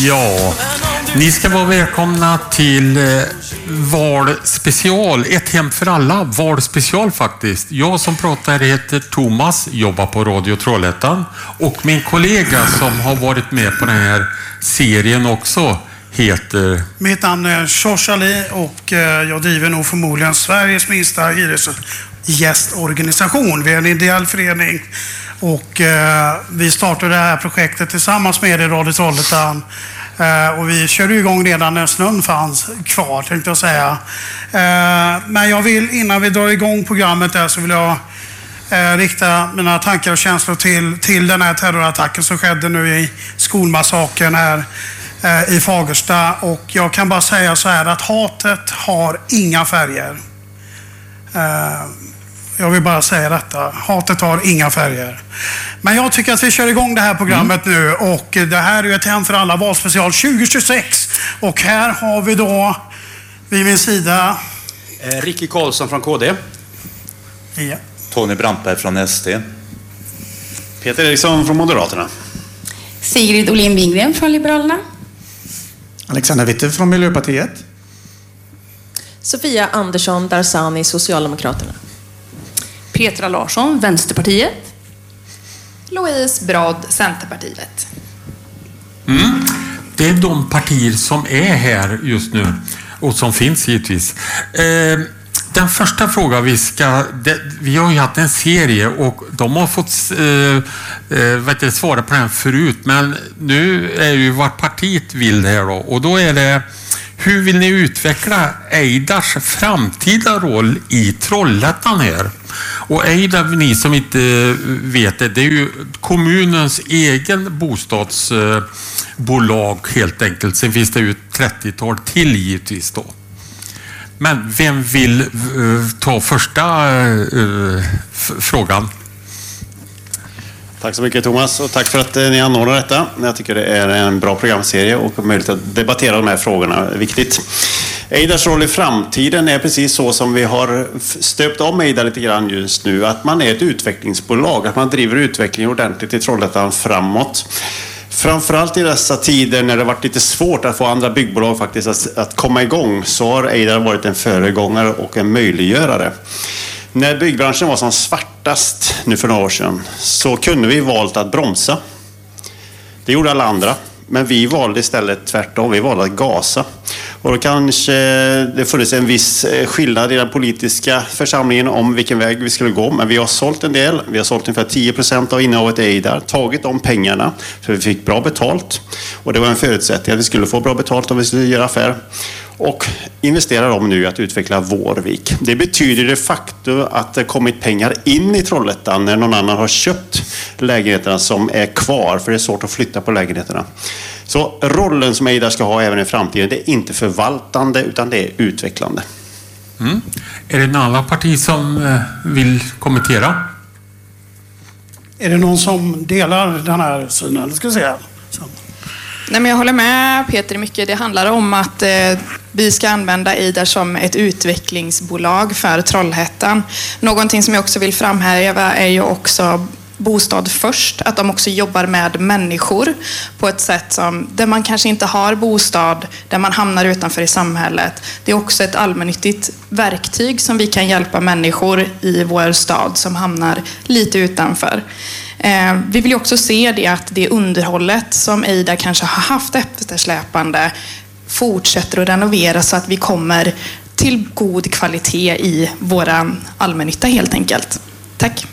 Ja, ni ska vara välkomna till valspecial. Ett hem för alla. Valspecial faktiskt. Jag som pratar heter Thomas, jobbar på Radio Trollhättan. Och min kollega som har varit med på den här serien också heter... Mitt namn är Shoshali och jag driver nog förmodligen Sveriges minsta hyresgästorganisation. Vi är en ideell förening och vi startade det här projektet tillsammans med Radio Trollhättan. Och vi körde igång redan när snön fanns kvar, tänkte jag säga. Men jag vill, innan vi drar igång programmet där, så vill jag rikta mina tankar och känslor till den här terrorattacken som skedde nu i skolmassakern här i Fagersta. Och jag kan bara säga så här att hatet har inga färger. Jag vill bara säga detta. Hatet har inga färger. Men jag tycker att vi kör igång det här programmet nu. Och det här är ju ett hem för alla, valspecial 2026. Och här har vi då vid min sida... Ricky Karlsson från KD. Ja. Tony Brantberg från SD. Peter Eriksson från Moderaterna. Sigrid Olin Wingren från Liberalerna. Alexander Witte från Miljöpartiet. Sofia Andersson Darsani, Socialdemokraterna. Petra Larsson, Vänsterpartiet. Louise Brodd, Centerpartiet. Det är de partier som är här just nu och som finns givetvis. Den första frågan vi har ju haft en serie och de har fått svara på den förut, men nu är ju vad partiet vill här då, och då är det: hur vill ni utveckla Eidars framtida roll i Trollhättan här? Och Eidar, ni som inte vet det är ju kommunens egen bostadsbolag helt enkelt. Sen finns det ju 30-tal till givetvis då. Men vem vill ta första frågan? Tack så mycket Thomas, och tack för att ni anordnar detta. Jag tycker det är en bra programserie och möjlighet att debattera de här frågorna är viktigt. Eidars roll i framtiden är precis så som vi har stöpt om Eidar lite grann just nu. Att man är ett utvecklingsbolag, att man driver utvecklingen ordentligt i Trollhättan framåt. Framförallt i dessa tider när det varit lite svårt att få andra byggbolag faktiskt att komma igång, så har Eidar varit en föregångare och en möjliggörare. När byggbranschen var som svartast nu för några år sedan så kunde vi valt att bromsa. Det gjorde alla andra. Men vi valde istället tvärtom. Vi valde att gasa. Och då kanske det funnits en viss skillnad i den politiska församlingen om vilken väg vi skulle gå. Men vi har sålt en del. Vi har sålt ungefär 10% av innehavet i Eidar. Tagit de pengarna för vi fick bra betalt. Och det var en förutsättning att vi skulle få bra betalt om vi skulle göra affär. Och investerar dem nu att utveckla Vårvik. Det betyder de facto att det kommit pengar in i Trollhättan när någon annan har köpt lägenheterna som är kvar, för det är svårt att flytta på lägenheterna. Så rollen som Eidar ska ha även i framtiden, det är inte förvaltande utan det är utvecklande. Är det någon annan parti som vill kommentera? Är det någon som delar den här synen? Ska säga. Nej, men jag håller med Peter mycket. Det handlar om att vi ska använda Eidar som ett utvecklingsbolag för Trollhättan. Någonting som jag också vill framhäva är ju också Bostad först. Att de också jobbar med människor på ett sätt som där man kanske inte har bostad, där man hamnar utanför i samhället. Det är också ett allmännyttigt verktyg som vi kan hjälpa människor i vår stad som hamnar lite utanför. Vi vill ju också se det att det underhållet som Eidar kanske har haft eftersläpande fortsätter att renovera så att vi kommer till god kvalitet i våra allmännytta helt enkelt. Tack.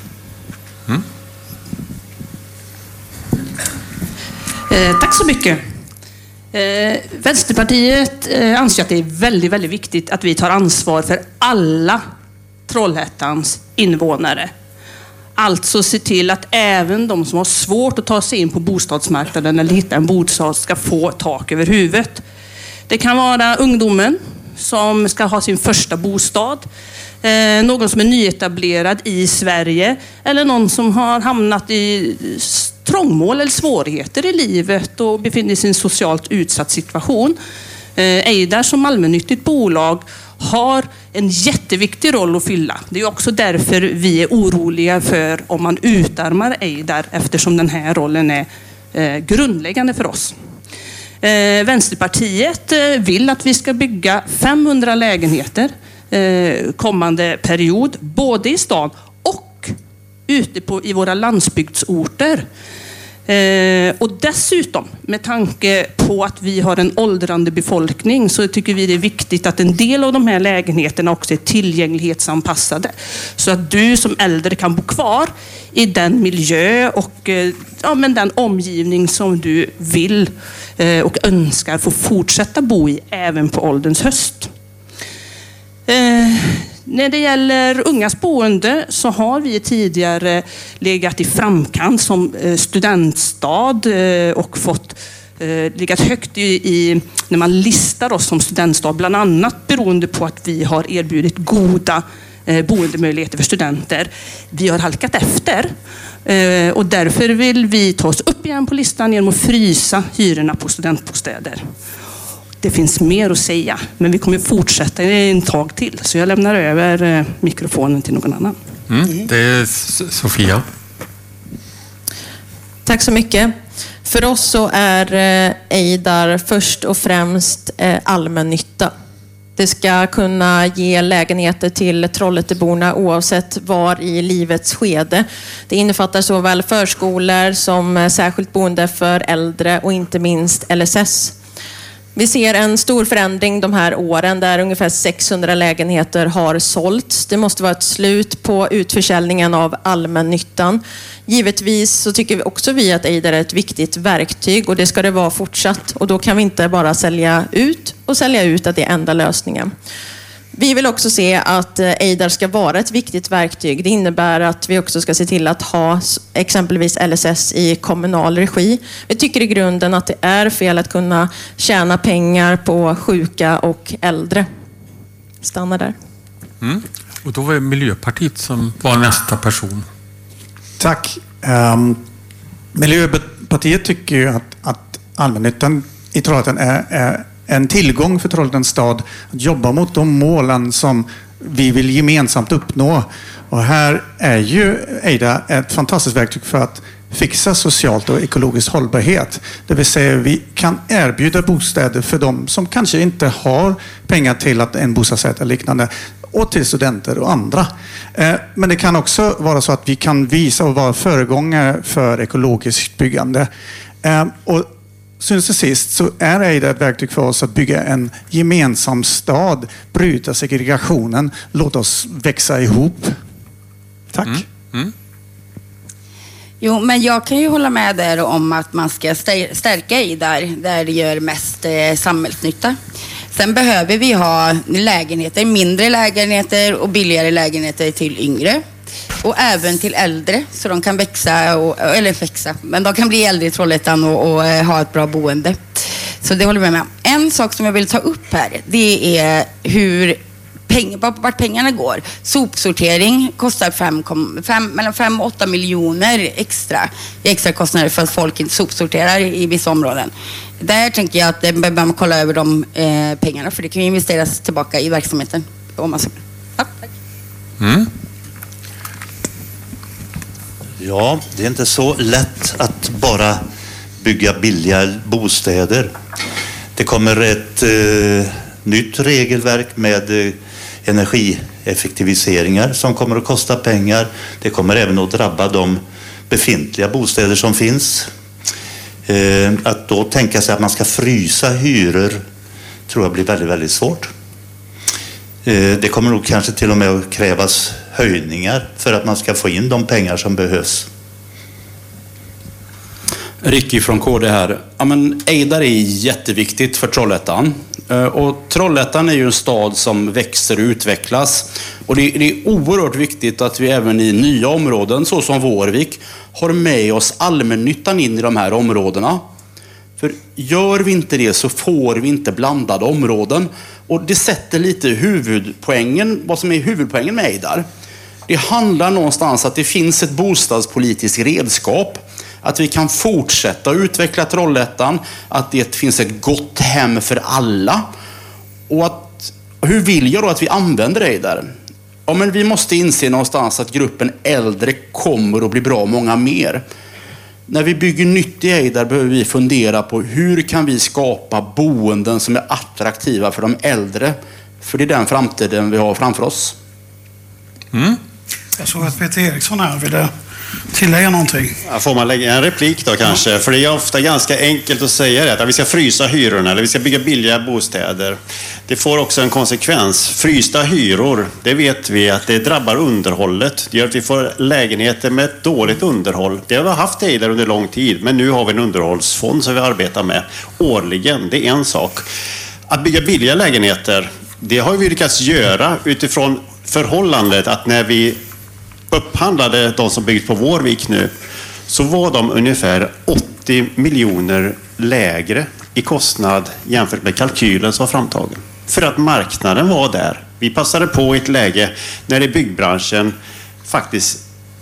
Tack så mycket. Vänsterpartiet anser att det är väldigt, väldigt viktigt att vi tar ansvar för alla Trollhättans invånare. Alltså se till att även de som har svårt att ta sig in på bostadsmarknaden eller hitta en bostad ska få tak över huvudet. Det kan vara ungdomen som ska ha sin första bostad, någon som är nyetablerad i Sverige eller någon som har hamnat i trångmål eller svårigheter i livet och befinner sig i en socialt utsatt situation. Eidar som allmännyttigt bolag har en jätteviktig roll att fylla. Det är också därför vi är oroliga för om man utarmar Eidar, eftersom den här rollen är grundläggande för oss. Vänsterpartiet vill att vi ska bygga 500 lägenheter kommande period, både i stan och ute i våra landsbygdsorter. Och dessutom, med tanke på att vi har en åldrande befolkning, så tycker vi det är viktigt att en del av de här lägenheterna också är tillgänglighetsanpassade. Så att du som äldre kan bo kvar i den miljö och men den omgivning som du vill och önskar få fortsätta bo i även på ålderns höst. När det gäller ungas boende så har vi tidigare legat i framkant som studentstad och fått legat högt när man listar oss som studentstad, bland annat beroende på att vi har erbjudit goda boendemöjligheter för studenter. Vi har halkat efter och därför vill vi ta oss upp igen på listan genom att frysa hyrorna på studentbostäder. Det finns mer att säga, men vi kommer fortsätta en tag till. Så jag lämnar över mikrofonen till någon annan. Det är Sofia. Tack så mycket. För oss så är Eidar först och främst allmännytta. Det ska kunna ge lägenheter till Trollhätteborna oavsett var i livets skede. Det innefattar såväl förskolor som särskilt boende för äldre och inte minst LSS. Vi ser en stor förändring de här åren där ungefär 600 lägenheter har sålts. Det måste vara ett slut på utförsäljningen av allmännyttan. Givetvis så tycker vi också att Eidar är ett viktigt verktyg och det ska det vara fortsatt. Och då kan vi inte bara sälja ut att det är enda lösningen. Vi vill också se att Eidar ska vara ett viktigt verktyg. Det innebär att vi också ska se till att ha exempelvis LSS i kommunal regi. Vi tycker i grunden att det är fel att kunna tjäna pengar på sjuka och äldre. Stanna där. Och då var det Miljöpartiet som var nästa person. Tack. Miljöpartiet tycker ju att allmännyttan i Trollhättan är en tillgång för Trollhättans stad att jobba mot de målen som vi vill gemensamt uppnå. Och här är ju Eidar ett fantastiskt verktyg för att fixa socialt och ekologisk hållbarhet. Det vill säga vi kan erbjuda bostäder för de som kanske inte har pengar till att en bostadsrätt eller liknande och till studenter och andra. Men det kan också vara så att vi kan visa och vara föregångare för ekologiskt byggande. Och syns till sist så är Eidar ett verktyg för oss att bygga en gemensam stad, bryta segregationen, låta oss växa ihop. Tack. Jo, men jag kan ju hålla med där om att man ska stärka Eidar där det gör mest samhällsnytta. Sen behöver vi ha lägenheter, mindre lägenheter och billigare lägenheter till yngre. Och även till äldre, så de kan växa, men de kan bli äldre i Trollhättan och ha ett bra boende. Så det håller jag med. En sak som jag vill ta upp här, det är vart pengarna går. Sopsortering kostar mellan 5 och 8 miljoner extra kostnader för att folk inte sopsorterar i vissa områden. Där tänker jag att det behöver man kolla över de pengarna, för det kan ju investeras tillbaka i verksamheten. Tack. Ja, det är inte så lätt att bara bygga billiga bostäder. Det kommer ett nytt regelverk med energieffektiviseringar som kommer att kosta pengar. Det kommer även att drabba de befintliga bostäder som finns. Att då tänka sig att man ska frysa hyror tror jag blir väldigt, väldigt svårt. Det kommer nog kanske till och med att krävas höjningar för att man ska få in de pengar som behövs. Ricky från KD här. Ja, men Eidar är jätteviktigt för Trollhättan. Och Trollhättan är ju en stad som växer och utvecklas. Och det är oerhört viktigt att vi även i nya områden, så som Vårvik, har med oss allmännyttan in i de här områdena. För gör vi inte det så får vi inte blandade områden. Och det sätter lite vad som är huvudpoängen med Eidar. Det handlar någonstans att det finns ett bostadspolitiskt redskap. Att vi kan fortsätta att utveckla Trollhättan. Att det finns ett gott hem för alla. Och hur vill jag då att vi använder Eidar? Ja, men vi måste inse någonstans att gruppen äldre kommer att bli bra många mer. När vi bygger nytt i Ejdar behöver vi fundera på hur kan vi skapa boenden som är attraktiva för de äldre. För det är den framtiden vi har framför oss. Jag såg att Peter Eriksson här ville tillägga någonting. Ja, får man lägga en replik då kanske? För det är ofta ganska enkelt att säga det, att vi ska frysa hyrorna eller vi ska bygga billiga bostäder. Det får också en konsekvens. Frysta hyror, det vet vi att det drabbar underhållet. Det gör att vi får lägenheter med ett dåligt underhåll. Det har vi haft i där under lång tid, men nu har vi en underhållsfond som vi arbetar med årligen. Det är en sak. Att bygga billiga lägenheter, det har vi lyckats göra utifrån förhållandet att när vi upphandlade de som byggt på Vårvik nu, så var de ungefär 80 miljoner lägre i kostnad jämfört med kalkylen som var framtagen. För att marknaden var där. Vi passade på i ett läge när i byggbranschen faktiskt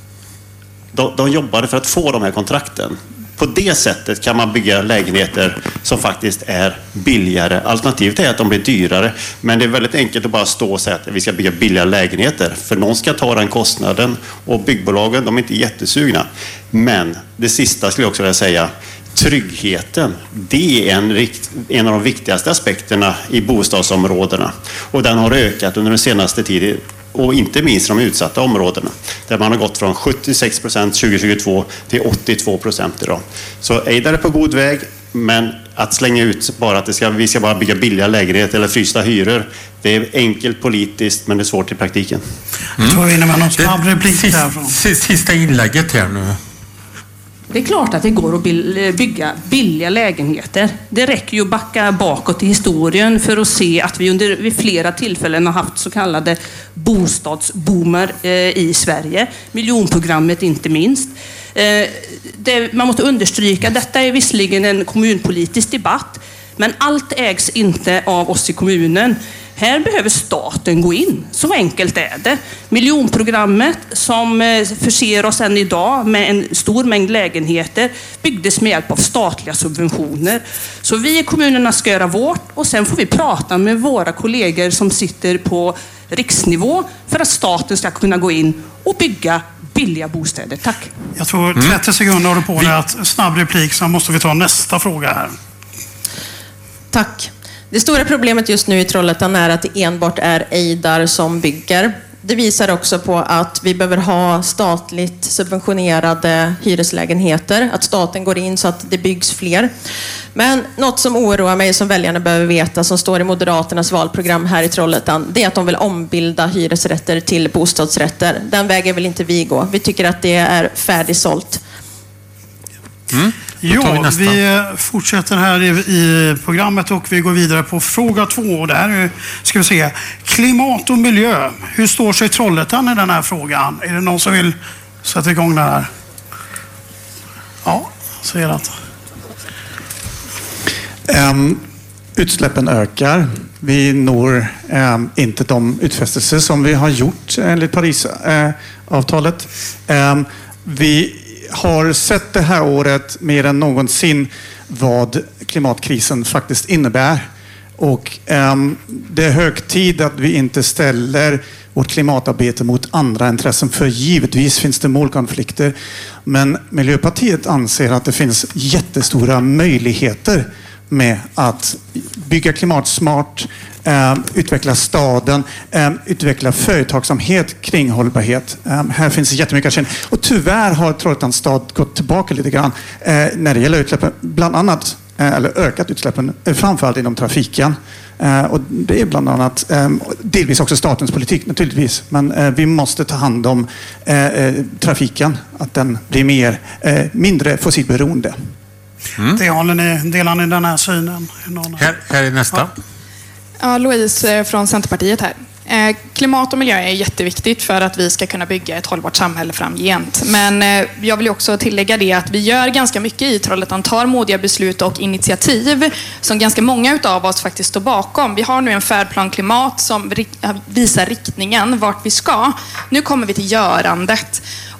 de jobbade för att få de här kontrakten. På det sättet kan man bygga lägenheter som faktiskt är billigare. Alternativet är att de blir dyrare. Men det är väldigt enkelt att bara stå och säga att vi ska bygga billiga lägenheter. För någon ska ta den kostnaden. Och byggbolagen, de är inte jättesugna. Men det sista skulle jag också vilja säga. Tryggheten, det är en av de viktigaste aspekterna i bostadsområdena. Och den har ökat under den senaste tiden. Och inte minst de utsatta områdena. Där man har gått från 76% 2022 till 82% idag. Så Ejdar är på god väg. Men att slänga ut bara att vi ska bara bygga billiga lägenheter eller frysta hyror. Det är enkelt politiskt men det är svårt i praktiken. Jag tror vi är inne med någon snabb replik därifrån. Sista inlägget här nu. Det är klart att det går att bygga billiga lägenheter. Det räcker ju att backa bakåt i historien för att se att vi vid flera tillfällen har haft så kallade bostadsboomer i Sverige. Miljonprogrammet inte minst. Man måste understryka, detta är visserligen en kommunpolitisk debatt, men allt ägs inte av oss i kommunen. Här behöver staten gå in. Så enkelt är det. Miljonprogrammet som förser oss än idag med en stor mängd lägenheter byggdes med hjälp av statliga subventioner. Så vi i kommunerna ska göra vårt och sen får vi prata med våra kollegor som sitter på riksnivå för att staten ska kunna gå in och bygga billiga bostäder. Tack. Jag tror 30 sekunder har du på dig att snabb replik, så måste vi ta nästa fråga här. Tack. Det stora problemet just nu i Trollhättan är att det enbart är Ejdar som bygger. Det visar också på att vi behöver ha statligt subventionerade hyreslägenheter. Att staten går in så att det byggs fler. Men något som oroar mig, som väljarna behöver veta, som står i Moderaternas valprogram här i Trollhättan, det är att de vill ombilda hyresrätter till bostadsrätter. Den vägen vill inte vi gå. Vi tycker att det är färdigsålt. Ja, vi fortsätter här i programmet och vi går vidare på fråga 2. Och där ska vi se, klimat och miljö. Hur står sig Trollhättan i den här frågan? Är det någon som vill sätta igång det här? Ja, säger att. Utsläppen ökar. Vi når inte de utfästelser som vi har gjort enligt Parisavtalet. Vi har sett det här året mer än någonsin vad klimatkrisen faktiskt innebär. Och det är hög tid att vi inte ställer vårt klimatarbete mot andra intressen. För givetvis finns det målkonflikter. Men Miljöpartiet anser att det finns jättestora möjligheter med att bygga klimatsmart, utveckla staden, utveckla företagsamhet kring hållbarhet. Här finns jättemycket att känna. Och tyvärr har Trollhättans stad gått tillbaka lite grann när det gäller utsläppen, bland annat, eller ökat utsläppen, framförallt inom trafiken. Och det är bland annat, delvis också statens politik naturligtvis, men vi måste ta hand om trafiken, att den blir mindre fossilberoende. Delar ni den här synen? Här är nästa. Ja, Louise från Centerpartiet här. Klimat och miljö är jätteviktigt för att vi ska kunna bygga ett hållbart samhälle framgent. Men jag vill också tillägga det att vi gör ganska mycket i Trollhättan, tar modiga beslut och initiativ som ganska många av oss faktiskt står bakom. Vi har nu en färdplan klimat som visar riktningen, vart vi ska. Nu kommer vi till görandet.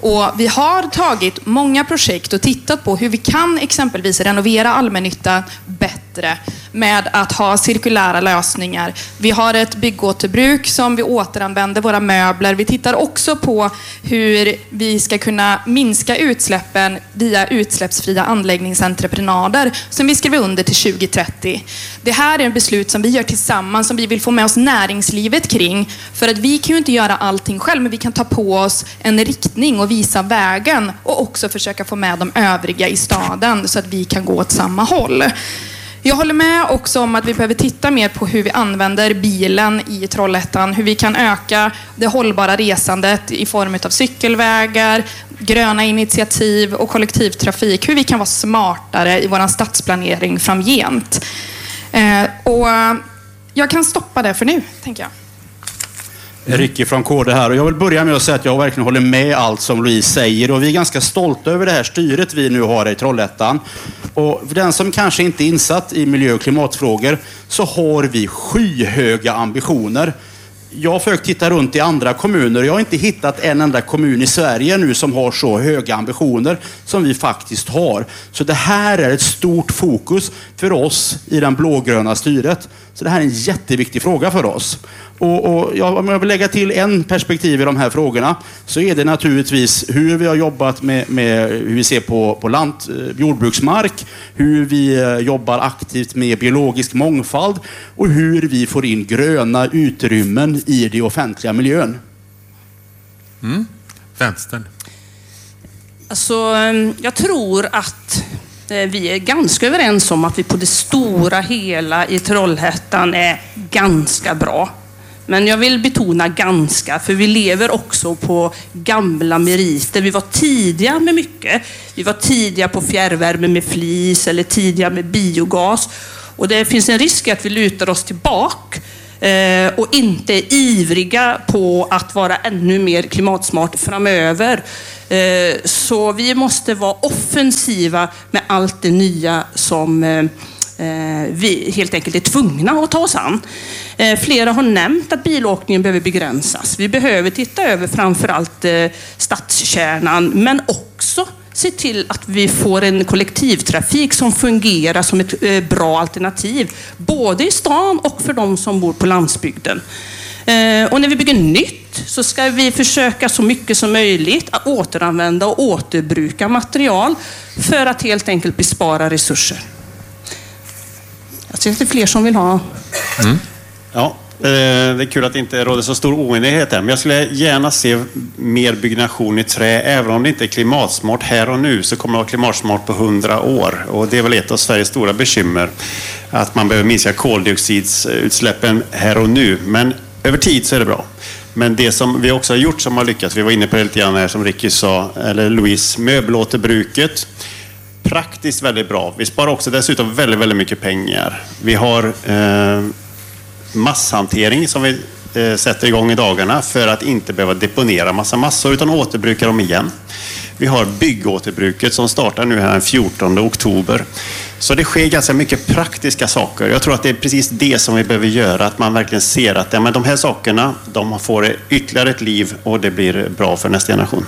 Och vi har tagit många projekt och tittat på hur vi kan exempelvis renovera allmännyttan bättre med att ha cirkulära lösningar. Vi har ett byggåterbruk som vi återanvänder våra möbler. Vi tittar också på hur vi ska kunna minska utsläppen via utsläppsfria anläggningsentreprenader som vi skriver under till 2030. Det här är en beslut som vi gör tillsammans, som vi vill få med oss näringslivet kring. För att vi kan ju inte göra allting själv, men vi kan ta på oss en riktning och visa vägen och också försöka få med de övriga i staden så att vi kan gå åt samma håll. Jag håller med också om att vi behöver titta mer på hur vi använder bilen i Trollhättan. Hur vi kan öka det hållbara resandet i form av cykelvägar, gröna initiativ och kollektivtrafik. Hur vi kan vara smartare i vår stadsplanering framgent. Och jag kan stoppa det för nu, tänker jag. Ricky från KD här, och jag vill börja med att säga att jag verkligen håller med allt som Louise säger, och vi är ganska stolta över det här styret vi nu har i Trollhättan. Och för den som kanske inte är insatt i miljö- och klimatfrågor så har vi skyhöga ambitioner. Jag har försökt titta runt i andra kommuner. Jag har inte hittat en enda kommun i Sverige nu som har så höga ambitioner som vi faktiskt har. Så det här är ett stort fokus för oss i den blågröna styret. Så det här är en jätteviktig fråga för oss. Och om jag vill lägga till en perspektiv i de här frågorna så är det naturligtvis hur vi har jobbat med hur vi ser på jordbruksmark, hur vi jobbar aktivt med biologisk mångfald och hur vi får in gröna utrymmen i den offentliga miljön. Vänstern. Alltså, jag tror att vi är ganska överens om att vi på det stora hela i Trollhättan är ganska bra. Men jag vill betona ganska, för vi lever också på gamla meriter. Vi var tidiga med mycket. Vi var tidiga på fjärrvärme med flis eller tidiga med biogas. Och det finns en risk att vi lutar oss tillbaka och inte är ivriga på att vara ännu mer klimatsmart framöver. Så vi måste vara offensiva med allt det nya som vi helt enkelt är tvungna att ta oss an. Flera har nämnt att bilåkningen behöver begränsas. Vi behöver titta över framförallt stadskärnan, men också se till att vi får en kollektivtrafik som fungerar som ett bra alternativ, både i stan och för de som bor på landsbygden. Och när vi bygger nytt så ska vi försöka så mycket som möjligt att återanvända och återbruka material för att helt enkelt bespara resurser. Jag ser att det är fler som vill ha. Ja, det är kul att det inte råder så stor oenighet här. Men jag skulle gärna se mer byggnation i trä. Även om det inte är klimatsmart här och nu så kommer det vara klimatsmart på 100 år. Och det är väl ett av Sveriges stora bekymmer. Att man behöver minska koldioxidutsläppen här och nu. Men över tid så är det bra. Men det som vi också har gjort som har lyckats, vi var inne på det lite grann här som Ricky sa, eller Louise, möbelåterbruket. Praktiskt väldigt bra. Vi sparar också dessutom väldigt, väldigt mycket pengar. Vi har masshantering som vi sätter igång i dagarna för att inte behöva deponera massor utan återbruka dem igen. Vi har byggåterbruket som startar nu här den 14 oktober. Så det sker ganska mycket praktiska saker. Jag tror att det är precis det som vi behöver göra. Att man verkligen ser att men de här sakerna, de får ytterligare ett liv och det blir bra för nästa generation.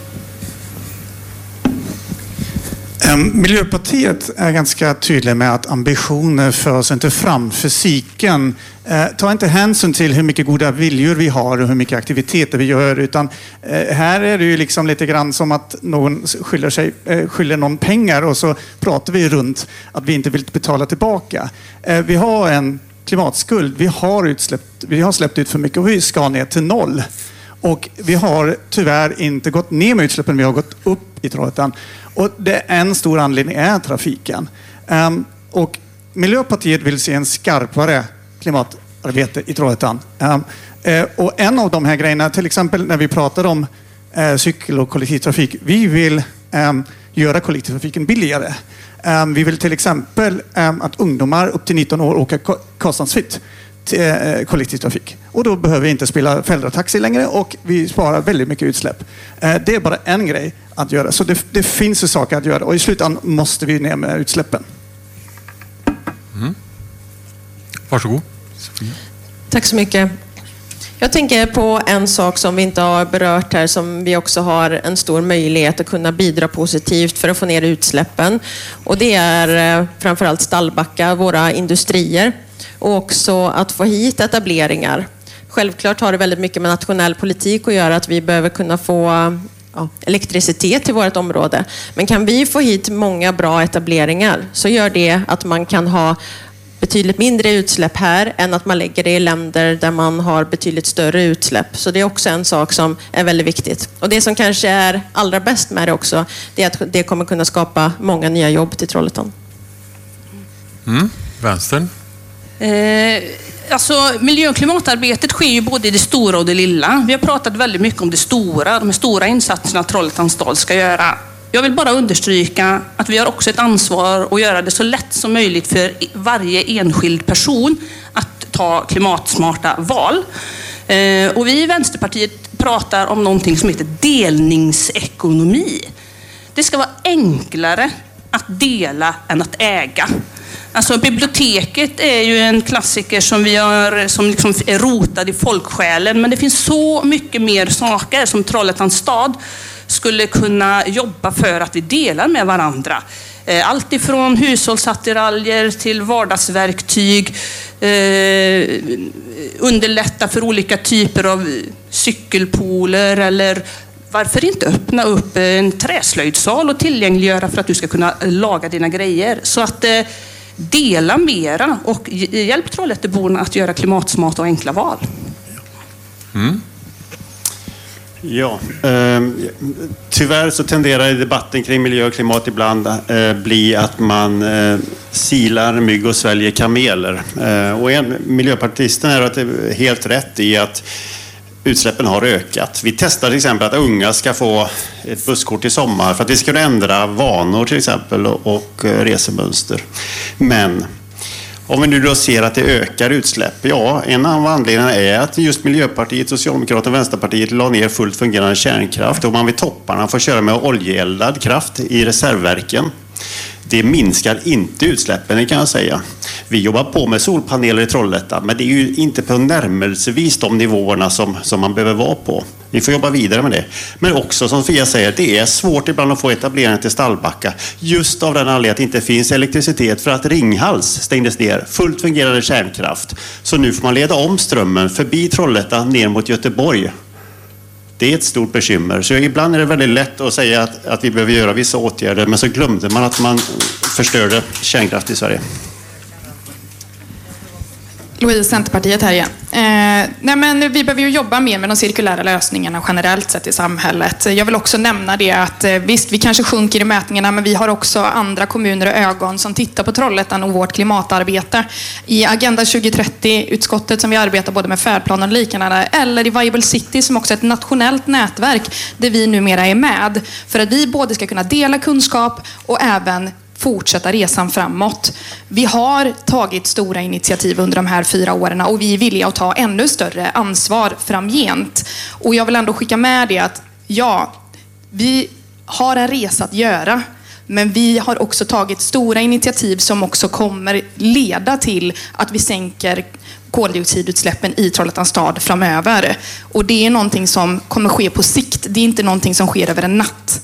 Miljöpartiet är ganska tydliga med att ambitioner förs inte fram. Fysiken tar inte hänsyn till hur mycket goda viljor vi har och hur mycket aktiviteter vi gör. Utan här är det ju liksom lite grann som att någon skyller någon pengar och så pratar vi runt att vi inte vill betala tillbaka. Vi har en klimatskuld. Vi har släppt ut för mycket och vi ska ner till 0. Och vi har tyvärr inte gått ner med utsläppen, vi har gått upp i Trollhättan. Och en stor anledning är trafiken. Och Miljöpartiet vill se en skarpare klimatarbete i Trollhättan. Och en av de här grejerna, till exempel när vi pratar om cykel- och kollektivtrafik, vi vill göra kollektivtrafiken billigare. Vi vill till exempel att ungdomar upp till 19 år åker kostnadsfritt till kollektivtrafik. Och då behöver vi inte spela föräldrataxi längre och vi sparar väldigt mycket utsläpp. Det är bara en grej att göra. Så det finns ju saker att göra och i slutändan måste vi ner med utsläppen. Varsågod, Sofia. Tack så mycket. Jag tänker på en sak som vi inte har berört här, som vi också har en stor möjlighet att kunna bidra positivt för att få ner utsläppen. Och det är framförallt Stallbacka, våra industrier. Och också att få hit etableringar. Självklart har det väldigt mycket med nationell politik att göra, att vi behöver kunna få elektricitet till vårt område. Men kan vi få hit många bra etableringar så gör det att man kan ha betydligt mindre utsläpp här än att man lägger det i länder där man har betydligt större utsläpp. Så det är också en sak som är väldigt viktigt. Och det som kanske är allra bäst med det också, det är att det kommer kunna skapa många nya jobb till Trollhättan. Vänstern? Alltså, miljö- och klimatarbetet sker ju både i det stora och det lilla. Vi har pratat väldigt mycket om det stora, de stora insatserna Trollhättans stad ska göra. Jag vill bara understryka att vi har också ett ansvar att göra det så lätt som möjligt för varje enskild person att ta klimatsmarta val. Och vi i Vänsterpartiet pratar om någonting som heter delningsekonomi. Det ska vara enklare att dela än att äga. Alltså biblioteket är ju en klassiker som som liksom är rotad i folksjälen, men det finns så mycket mer saker som Trollhättans stad skulle kunna jobba för att vi delar med varandra. Allt ifrån hushållsattiraljer till vardagsverktyg, underlätta för olika typer av cykelpooler, eller varför inte öppna upp en träslöjdsal och tillgängliggöra för att du ska kunna laga dina grejer. Så att dela mera och hjälp Trollhätteborna att göra klimatsmarta och enkla val. Ja, tyvärr så tenderar debatten kring miljö och klimat ibland bli att man silar mygg och sväljer kameler. Och miljöpartisten är helt rätt i att utsläppen har ökat. Vi testar till exempel att unga ska få ett busskort i sommar för att vi ska ändra vanor till exempel och resemönster. Men om vi nu då ser att det ökar utsläpp, ja, en av anledningarna är att just Miljöpartiet, Socialdemokraterna och Vänsterpartiet la ner fullt fungerande kärnkraft och man vid topparna får köra med oljeeldad kraft i reservverken. Det minskar inte utsläppen, det kan jag säga. Vi jobbar på med solpaneler i Trollhättan, men det är ju inte på närmelsevis de nivåerna som man behöver vara på. Vi får jobba vidare med det. Men också, som Fia säger, det är svårt ibland att få etableringar till Stallbacka. Just av den anledningen att det inte finns elektricitet för att Ringhals stängdes ner. Fullt fungerande kärnkraft. Så nu får man leda om strömmen förbi Trollhättan ner mot Göteborg. Det är ett stort bekymmer. Så ibland är det väldigt lätt att säga att vi behöver göra vissa åtgärder, men så glömde man att man förstörde kärnkraft i Sverige. Louise, Centerpartiet här igen. Nej, men vi behöver ju jobba mer med de cirkulära lösningarna generellt sett i samhället. Jag vill också nämna det att visst, vi kanske sjunker i mätningarna, men vi har också andra kommuner och ögon som tittar på Trollhättan och vårt klimatarbete. I Agenda 2030-utskottet som vi arbetar både med färdplaner och liknande, eller i Viable City som också är ett nationellt nätverk där vi numera är med. För att vi både ska kunna dela kunskap och även fortsätta resan framåt. Vi har tagit stora initiativ under de här 4 åren och vi är villiga att ta ännu större ansvar framgent. Och jag vill ändå skicka med det att ja, vi har en resa att göra, men vi har också tagit stora initiativ som också kommer leda till att vi sänker koldioxidutsläppen i Trollhättans stad framöver. Och det är någonting som kommer ske på sikt. Det är inte någonting som sker över en natt.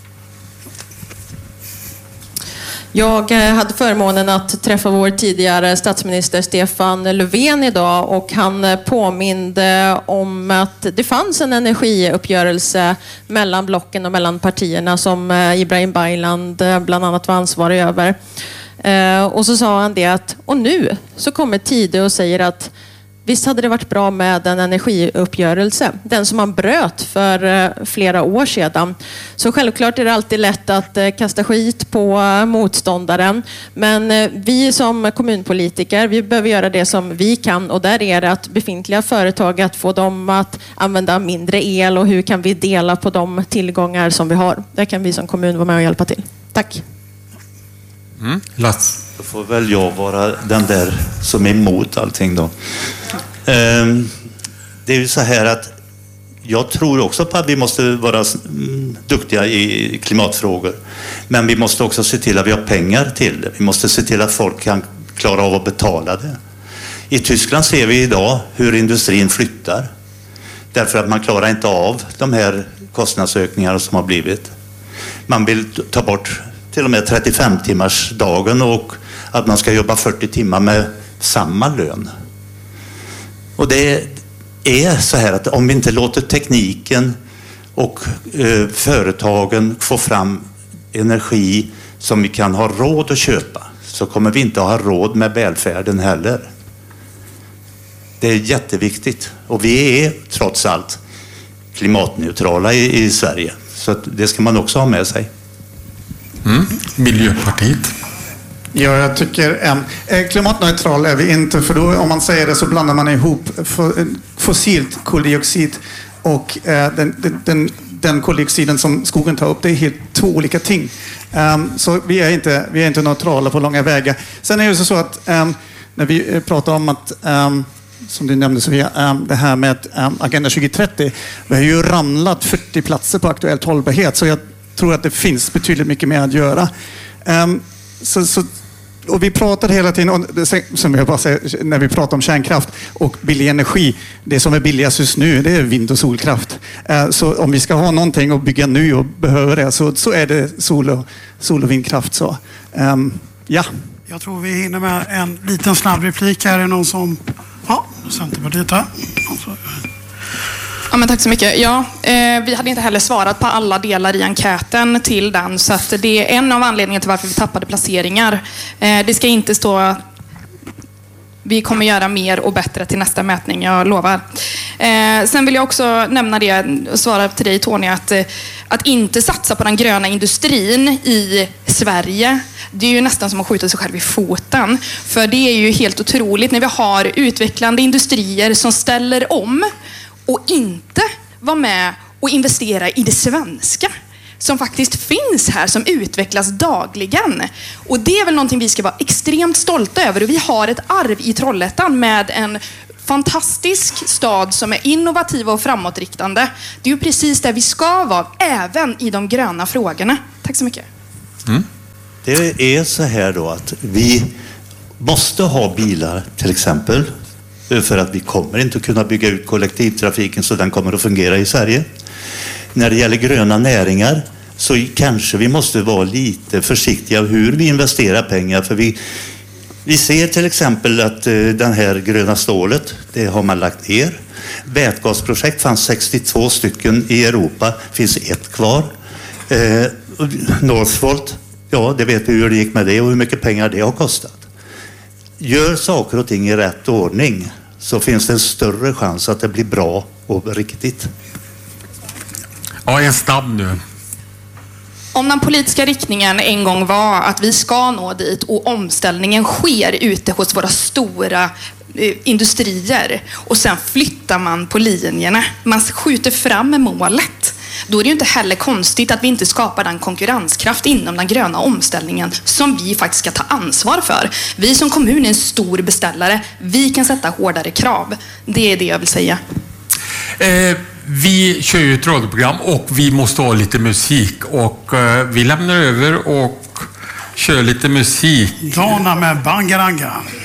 Jag hade förmånen att träffa vår tidigare statsminister Stefan Löfven idag och han påminde om att det fanns en energiuppgörelse mellan blocken och mellan partierna som Ibrahim Baylan bland annat var ansvarig över. Och så sa han det att, och nu så kommer Tide och säger att visst hade det varit bra med en energiuppgörelse, den som man bröt för flera år sedan. Så självklart är det alltid lätt att kasta skit på motståndaren. Men vi som kommunpolitiker, vi behöver göra det som vi kan. Och där är det att befintliga företag, att få dem att använda mindre el och hur kan vi dela på de tillgångar som vi har. Där kan vi som kommun vara med och hjälpa till. Tack. Lats. Då får väl jag vara den där som är emot allting då. Det är ju så här att jag tror också på att vi måste vara duktiga i klimatfrågor. Men vi måste också se till att vi har pengar till det. Vi måste se till att folk kan klara av att betala det. I Tyskland ser vi idag hur industrin flyttar Därför att man klarar inte av de här kostnadsökningarna som har blivit. Man vill ta bort till och med 35-timmarsdagen och att man ska jobba 40 timmar med samma lön. Och det är så här att om vi inte låter tekniken och företagen få fram energi som vi kan ha råd att köpa, så kommer vi inte ha råd med välfärden heller. Det är jätteviktigt. Och vi är trots allt klimatneutrala i Sverige. Så att det ska man också ha med sig. Miljöpartiet. Ja, jag tycker klimatneutral är vi inte, för då om man säger det så blandar man ihop fossilt koldioxid och den koldioxiden som skogen tar upp. Det är helt två olika ting. Så vi är inte neutrala på långa vägar. Sen är det så att när vi pratar om att som du nämnde Sofia, det här med Agenda 2030, vi har ju ramlat 40 platser på aktuellt hållbarhet, så jag tror att det finns betydligt mycket mer att göra. Och vi pratar hela tiden om, som jag bara säger, när vi pratar om kärnkraft och billig energi, det som är billigast just nu, det är vind- och solkraft. Så om vi ska ha någonting att bygga nu och behöver det, så är det sol och vindkraft. Så. Ja. Jag tror vi hinner med en liten snabb replik. Här är någon som... Ja, Centerpartiet här. Ja, men tack så mycket. Ja, vi hade inte heller svarat på alla delar i enkäten till den, så att det är en av anledningarna till varför vi tappade placeringar. Det ska inte stå... Vi kommer göra mer och bättre till nästa mätning, jag lovar. Sen vill jag också nämna det, svara till dig Tony, att inte satsa på den gröna industrin i Sverige, det är ju nästan som att skjuta sig själv i foten. För det är ju helt otroligt när vi har utvecklande industrier som ställer om och inte var med och investera i det svenska som faktiskt finns här, som utvecklas dagligen. Och det är väl någonting vi ska vara extremt stolta över. Och vi har ett arv i Trollhättan med en fantastisk stad som är innovativ och framåtriktande. Det är ju precis där vi ska vara, även i de gröna frågorna. Tack så mycket. Det är så här då att vi måste ha bilar till exempel, för att vi kommer inte att kunna bygga ut kollektivtrafiken så den kommer att fungera i Sverige. När det gäller gröna näringar så kanske vi måste vara lite försiktiga hur vi investerar pengar, för vi ser till exempel att den här gröna stålet, det har man lagt ner. Vätgasprojekt fanns 62 stycken i Europa, finns ett kvar. Northvolt, ja det vet vi hur det gick med det och hur mycket pengar det har kostat. Gör saker och ting i rätt ordning så finns det en större chans att det blir bra och riktigt. Ja, en snabb nu. Om den politiska riktningen en gång var att vi ska nå dit och omställningen sker ute hos våra stora industrier och sen flyttar man på linjerna, man skjuter fram målet, då är det ju inte heller konstigt att vi inte skapar den konkurrenskraft inom den gröna omställningen som vi faktiskt ska ta ansvar för. Vi som kommun är en stor beställare, vi kan sätta hårdare krav. Det är det jag vill säga. Vi kör ju ett radioprogram och vi måste ha lite musik och vi lämnar över och kör lite musik. Dana med Bangaranga.